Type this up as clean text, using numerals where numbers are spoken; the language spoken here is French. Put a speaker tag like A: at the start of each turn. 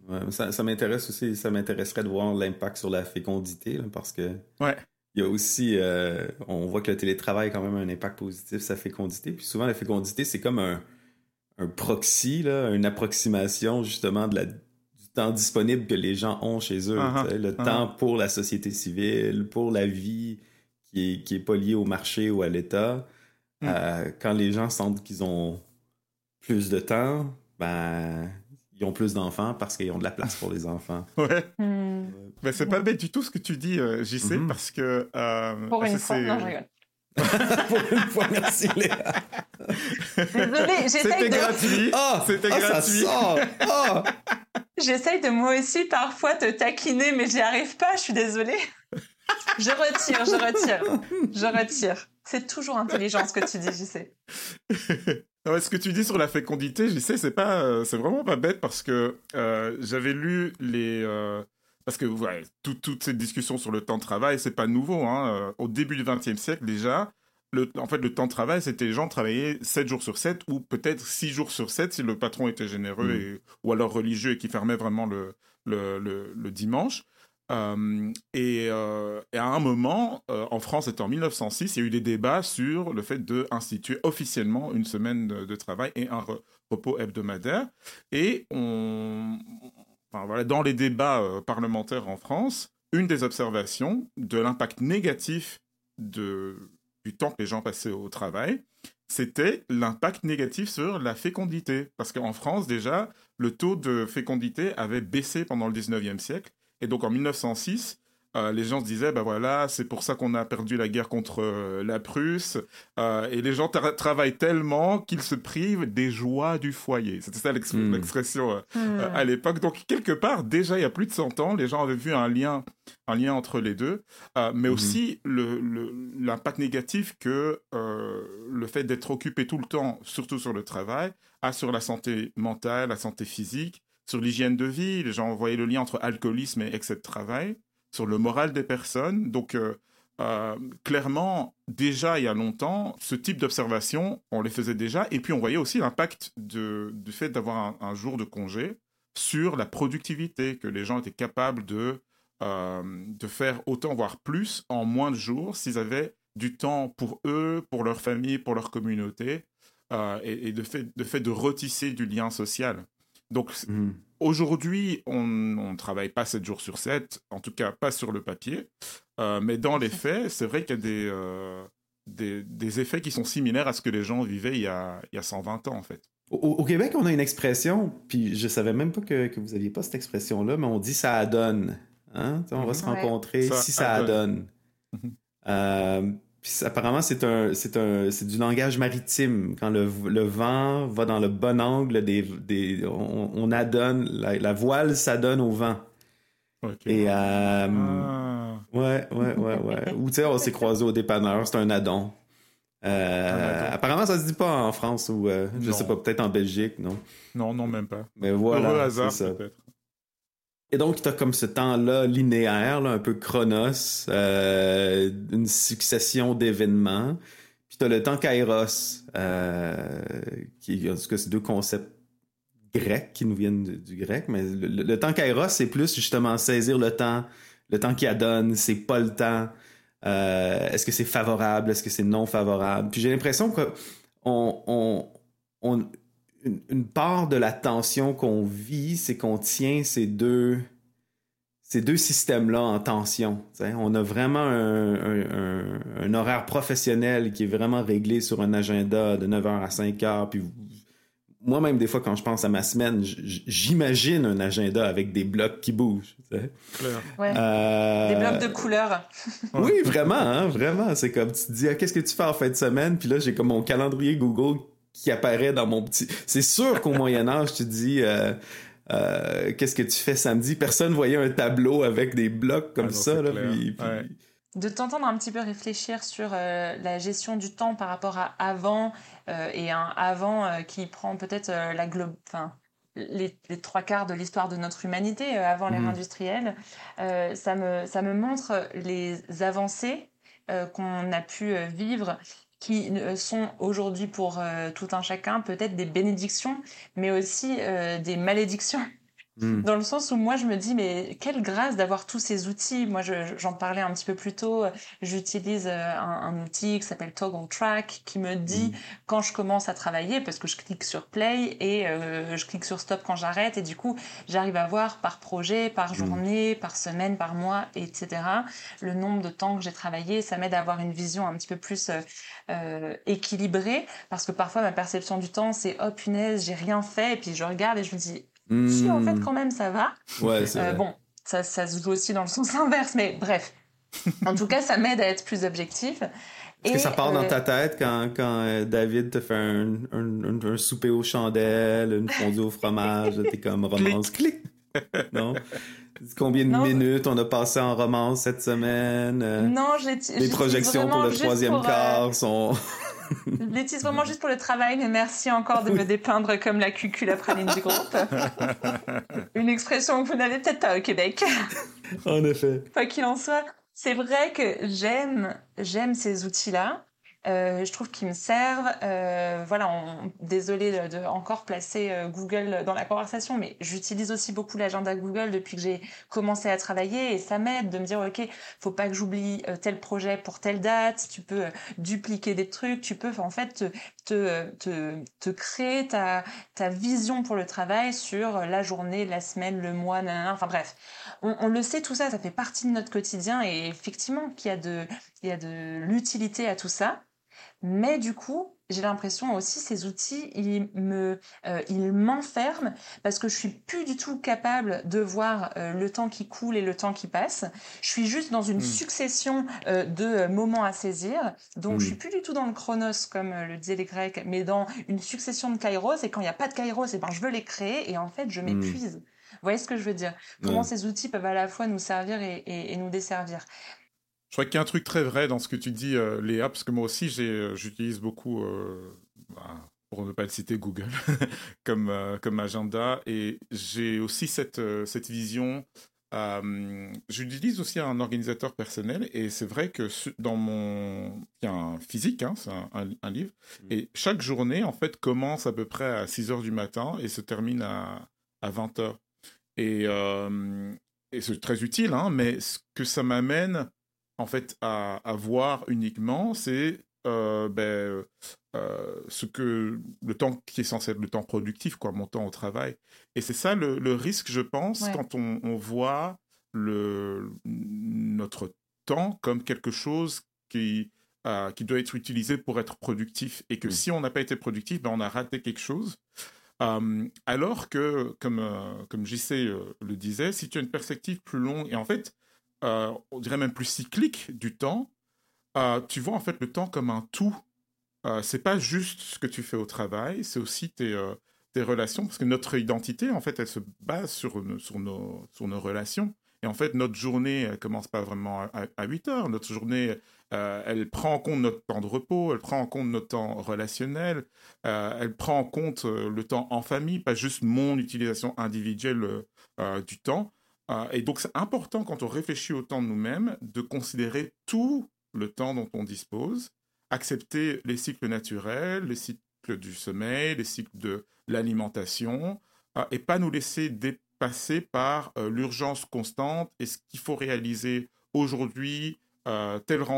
A: Ouais, ça m'intéresse aussi, ça m'intéresserait de voir l'impact sur la fécondité, là, parce que
B: Ouais.
A: il y a aussi, on voit que le télétravail a quand même un impact positif sur la fécondité. Puis souvent, la fécondité, c'est comme un proxy, là, une approximation justement du temps disponible que les gens ont chez eux. Tu
B: Uh-huh,
A: sais, le
B: uh-huh.
A: temps pour la société civile, pour la vie qui est pas liée au marché ou à l'État.
B: Mm.
A: Quand les gens sentent qu'ils ont plus de temps, ben, ils ont plus d'enfants parce qu'ils ont de la place pour les enfants.
B: Ouais.
C: Hmm.
B: Ben, c'est pas bête du tout ce que tu dis, JC,
A: Mhm.
B: parce que
C: Pour une
B: c'est
C: fois, non, je rigole.
A: Pour une fois, merci Léa.
C: Désolée,
B: c'était gratuit. C'était
A: ça
B: gratuit.
A: sort. Ah!
C: j'essaye de moi aussi parfois te taquiner, mais j'y arrive pas, je suis désolée. Je retire. C'est toujours intelligent ce que tu dis, je sais.
B: Ouais, ce que tu dis sur la fécondité, je sais, c'est vraiment pas bête parce que j'avais lu parce que ouais, toute cette discussion sur le temps de travail, c'est pas nouveau. Hein. Au début du XXe siècle déjà, en fait, le temps de travail, c'était les gens travaillaient 7 jours sur 7 ou peut-être 6 jours sur 7 si le patron était généreux ou alors religieux et qui fermait vraiment le dimanche. Et à un moment, en France, c'était en 1906, il y a eu des débats sur le fait d'instituer officiellement une semaine de travail et un repos hebdomadaire. Et enfin, voilà, dans les débats parlementaires en France, une des observations de l'impact négatif du temps que les gens passaient au travail, c'était l'impact négatif sur la fécondité. Parce qu'en France, déjà, le taux de fécondité avait baissé pendant le 19e siècle. Et donc en 1906, les gens se disaient, ben voilà, c'est pour ça qu'on a perdu la guerre contre la Prusse. Et les gens travaillent tellement qu'ils se privent des joies du foyer. C'était ça l'expression à l'époque. Donc quelque part, déjà il y a plus de 100 ans, les gens avaient vu un lien entre les deux. Mais aussi l'impact négatif que le fait d'être occupé tout le temps, surtout sur le travail, a sur la santé mentale, la santé physique, sur l'hygiène de vie. Les gens voyaient le lien entre alcoolisme et excès de travail, sur le moral des personnes. Donc, clairement, déjà, il y a longtemps, ce type d'observation, on les faisait déjà. Et puis, on voyait aussi l'impact du fait d'avoir un jour de congé sur la productivité, que les gens étaient capables de faire autant, voire plus, en moins de jours, s'ils avaient du temps pour eux, pour leur famille, pour leur communauté, et de fait de retisser du lien social. Donc, aujourd'hui, on ne travaille pas 7 jours sur 7, en tout cas pas sur le papier, mais dans les faits, c'est vrai qu'il y a des effets qui sont similaires à ce que les gens vivaient il y a 120 ans, en fait.
A: Au Québec, on a une expression, puis je savais même pas que vous aviez pas cette expression-là, mais on dit ça adonne. Hein? On va se rencontrer si ça adonne. Puis apparemment, c'est du langage maritime. Quand le vent va dans le bon angle, on adonne, la voile s'adonne au vent.
B: Okay.
A: Et ouais. Ou tu sais, on s'est croisés au dépanneur, c'est un addon. Apparemment, ça se dit pas en France ou je sais pas, peut-être en Belgique, non?
B: Non, même pas.
A: Mais voilà,
B: heureux hasard,
A: c'est ça.
B: peut-être.
A: Et donc, tu as comme ce temps-là linéaire, là, un peu chronos, une succession d'événements. Puis tu as le temps kairos, en tout cas, c'est deux concepts grecs qui nous viennent du grec, mais le temps kairos, c'est plus justement saisir le temps qui adonne, c'est pas le temps. Est-ce que c'est favorable, est-ce que c'est non favorable? Puis j'ai l'impression que une part de la tension qu'on vit, c'est qu'on tient ces deux systèmes-là en tension. T'sais. On a vraiment un horaire professionnel qui est vraiment réglé sur un agenda de 9h à 5h. Puis moi-même, des fois, quand je pense à ma semaine, j'imagine un agenda avec des blocs qui bougent.
C: Ouais. Des blocs de couleurs.
A: Oui, vraiment, hein, vraiment. C'est comme, tu te dis, qu'est-ce que tu fais en fin de semaine? Puis là, j'ai comme mon calendrier Google qui apparaît dans mon petit... C'est sûr qu'au Moyen-Âge, tu te dis... qu'est-ce que tu fais samedi? Personne voyait un tableau avec des blocs comme ça. Là, puis...
B: Ouais.
C: De t'entendre un petit peu réfléchir sur la gestion du temps par rapport à avant et un avant qui prend peut-être les 3/4 de l'histoire de notre humanité avant l'ère industrielle, ça me montre les avancées qu'on a pu vivre qui sont aujourd'hui pour tout un chacun peut-être des bénédictions, mais aussi des malédictions. Dans le sens où moi, je me dis, mais quelle grâce d'avoir tous ces outils. Moi, j'en parlais un petit peu plus tôt. J'utilise un outil qui s'appelle Toggle Track qui me dit quand je commence à travailler, parce que je clique sur Play et je clique sur Stop quand j'arrête. Et du coup, j'arrive à voir par projet, par journée, par semaine, par mois, etc. le nombre de temps que j'ai travaillé. Ça m'aide à avoir une vision un petit peu plus équilibrée, parce que parfois, ma perception du temps, c'est « Oh punaise, j'ai rien fait ». Et puis je regarde et je me dis si, en fait, quand même, ça va.
A: Ouais, c'est vrai.
C: Bon, ça se joue aussi dans le sens inverse, mais bref. En tout cas, ça m'aide à être plus objectif.
A: Est-ce que ça part dans ta tête quand David te fait un souper aux chandelles, une fondue au fromage, t'es comme romance, clic! Non? Combien de minutes on a passé en romance cette semaine?
C: Non,
A: les projections pour le troisième quart sont...
C: Je l'utilise vraiment juste pour le travail, mais merci encore de me dépeindre comme la cucul après praline du groupe. Une expression que vous n'avez peut-être pas au Québec.
A: En effet.
C: Quoi qu'il en soit, c'est vrai que j'aime ces outils-là. Je trouve qu'ils me servent. Voilà, désolée de encore placer Google dans la conversation, mais j'utilise aussi beaucoup l'agenda Google depuis que j'ai commencé à travailler, et ça m'aide de me dire ok, faut pas que j'oublie tel projet pour telle date. Tu peux dupliquer des trucs, tu peux en fait te créer ta vision pour le travail sur la journée, la semaine, le mois, nanana. Enfin bref, on le sait, tout ça, ça fait partie de notre quotidien, et effectivement qu'il y a de l'utilité à tout ça. Mais du coup, j'ai l'impression aussi ces outils, ils m'enferment, parce que je suis plus du tout capable de voir le temps qui coule et le temps qui passe. Je suis juste dans une succession de moments à saisir. Donc je suis plus du tout dans le chronos comme le disaient les Grecs, mais dans une succession de kairos. Et quand il n'y a pas de kairos, je veux les créer, et en fait je m'épuise. Vous voyez ce que je veux dire? Comment ces outils peuvent à la fois nous servir et nous desservir.
B: Je crois qu'il y a un truc très vrai dans ce que tu dis, Léa, parce que moi aussi, j'utilise beaucoup, pour ne pas le citer, Google comme agenda. Et j'ai aussi cette vision. J'utilise aussi un organisateur personnel, et c'est vrai que dans il y a un physique, hein, c'est un livre, et chaque journée, en fait, commence à peu près à 6 heures du matin et se termine à 20 heures. Et c'est très utile, hein, mais ce que ça m'amène en fait à voir uniquement, c'est le temps qui est censé être le temps productif, quoi, mon temps au travail. Et c'est ça le risque, je pense, quand on voit notre temps comme quelque chose qui doit être utilisé pour être productif, et que si on n'a pas été productif, on a raté quelque chose. Alors que, comme JC le disait, si tu as une perspective plus longue, et en fait, on dirait même plus cyclique du temps, tu vois en fait le temps comme un tout. C'est pas juste ce que tu fais au travail, c'est aussi tes relations, parce que notre identité, en fait, elle se base sur nos relations. Et en fait, notre journée, elle commence pas vraiment à 8 heures. Notre journée, elle prend en compte notre temps de repos, elle prend en compte notre temps relationnel, elle prend en compte le temps en famille, pas juste mon utilisation individuelle du temps. Et donc, c'est important, quand on réfléchit au temps de nous-mêmes, de considérer tout le temps dont on dispose, accepter les cycles naturels, les cycles du sommeil, les cycles de l'alimentation, et pas nous laisser dépasser par l'urgence constante et ce qu'il faut réaliser aujourd'hui, tel